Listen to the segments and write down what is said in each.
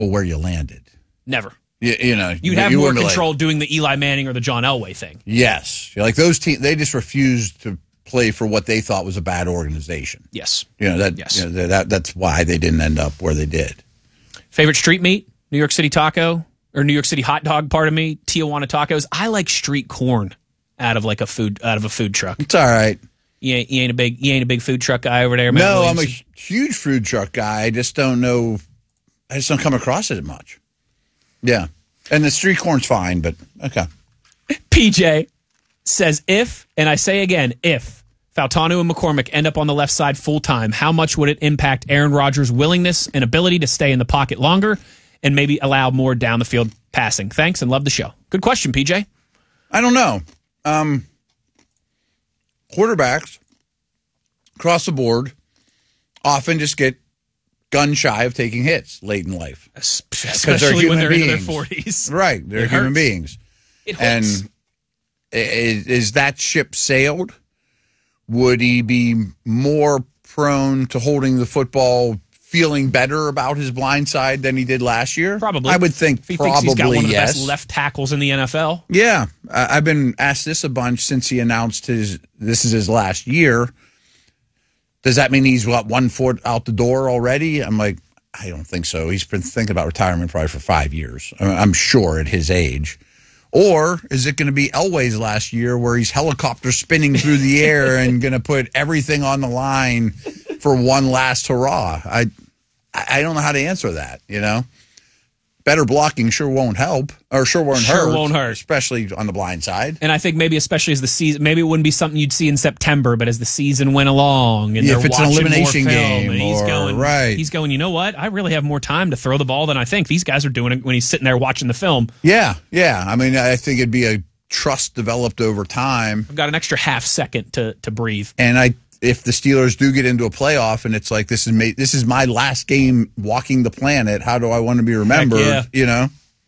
Well, where you landed. Never. You know, You'd have more control doing the Eli Manning or the John Elway thing. Yes. Like those teams, they just refused to play for what they thought was a bad organization. Yes. That's why they didn't end up where they did. Favorite street meat? New York City taco or New York City hot dog, pardon me, Tijuana tacos. I like street corn out of a food truck. It's all right. You ain't a big food truck guy over there, man. No, I'm a huge food truck guy. I just don't come across it much. Yeah. And the street corn's fine, but okay. PJ says if, and I say again, if Fautanu and McCormick end up on the left side full time, how much would it impact Aaron Rodgers' willingness and ability to stay in the pocket longer and maybe allow more down the field passing? Thanks and love the show. Good question, PJ. I don't know. Quarterbacks across the board often just get gun shy of taking hits late in life. Especially when they're in their 40s. Right. They're human beings. It hurts. And is that ship sailed? Would he be more prone to holding the football, feeling better about his blind side than he did last year? Probably. I would think he probably thinks he's got one of the yes. best left tackles in the NFL. Yeah. I've been asked this a bunch since he announced this is his last year. Does that mean he's, 1 foot out the door already? I'm like, I don't think so. He's been thinking about retirement probably for 5 years, I'm sure, at his age. Or is it going to be Elway's last year where he's helicopter spinning through the air and going to put everything on the line for one last hurrah? I don't know how to answer that, you know? Better blocking sure won't help, or sure won't hurt, especially on the blind side. And I think maybe especially as the season, maybe it wouldn't be something you'd see in September, but as the season went along and if it's an elimination game, and he's going, you know what? I really have more time to throw the ball than I think. These guys are doing it when he's sitting there watching the film. Yeah. I mean, I think it'd be a trust developed over time. I've got an extra half second to breathe. And if the Steelers do get into a playoff and it's like this is my last game walking the planet, how do I want to be remembered? Yeah. You know?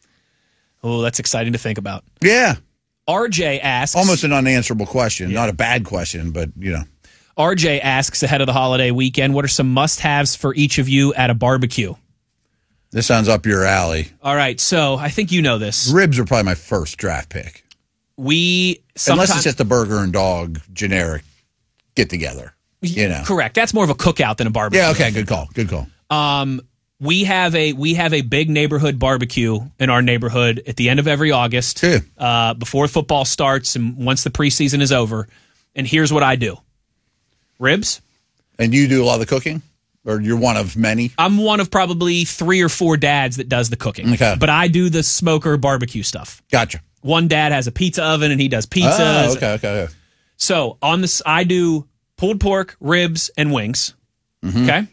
Oh, that's exciting to think about. Yeah. RJ asks, almost an unanswerable question, not a bad question, but you know. RJ asks ahead of the holiday weekend, what are some must-haves for each of you at a barbecue? This sounds up your alley. All right, so I think you know this. Ribs are probably my first draft pick. Unless it's just the burger and dog generic get together, you know. Correct. That's more of a cookout than a barbecue. Yeah, okay, good call. We have a big neighborhood barbecue in our neighborhood at the end of every August, before football starts and once the preseason is over. And here's what I do. Ribs. And you do a lot of the cooking? Or you're one of many? I'm one of probably 3 or 4 dads that does the cooking. Okay. But I do the smoker barbecue stuff. Gotcha. One dad has a pizza oven and he does pizzas. Oh, okay. So on this, I do pulled pork, ribs, and wings. Mm-hmm. Okay.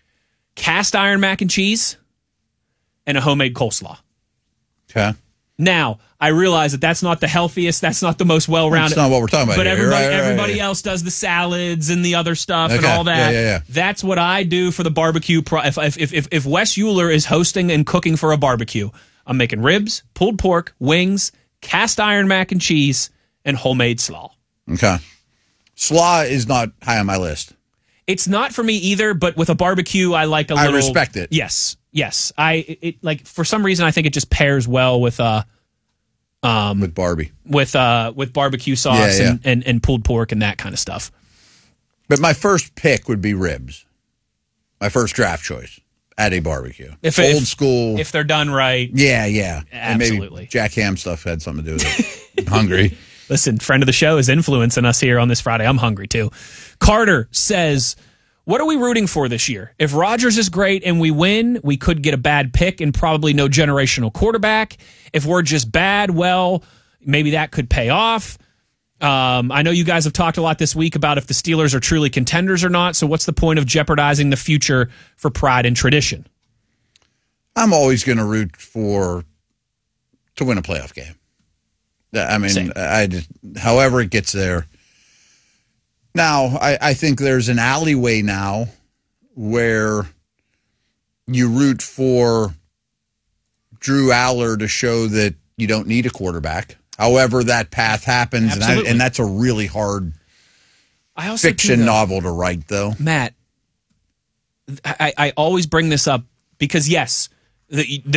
Cast iron mac and cheese, and a homemade coleslaw. Okay. Now, I realize that that's not the healthiest, that's not the most well-rounded. That's not what we're talking about. But here. everybody else does the salads and the other stuff and all that. Yeah. That's what I do for the barbecue. If Wes Euler is hosting and cooking for a barbecue, I'm making ribs, pulled pork, wings, cast iron mac and cheese, and homemade slaw. Okay. Slaw is not high on my list. It's not for me either, but with a barbecue, I like a little. I respect it. Yes. For some reason, I think it just pairs well with Barbie. With barbecue sauce and pulled pork and that kind of stuff. But my first pick would be ribs. My first draft choice at a barbecue. Old school. If they're done right. Yeah. Absolutely. And maybe Jack Ham stuff had something to do with it. I'm hungry. Listen, friend of the show is influencing us here on this Friday. I'm hungry too. Carter says, what are we rooting for this year? If Rodgers is great and we win, we could get a bad pick and probably no generational quarterback. If we're just bad, well, maybe that could pay off. I know you guys have talked a lot this week about if the Steelers are truly contenders or not. So what's the point of jeopardizing the future for pride and tradition? I'm always going to root to win a playoff game. I mean, however it gets there. Now, I think there's an alleyway now where you root for Drew Aller to show that you don't need a quarterback. However that path happens, and that's a really hard fiction novel to write, though. Matt, I always bring this up because, yes, There's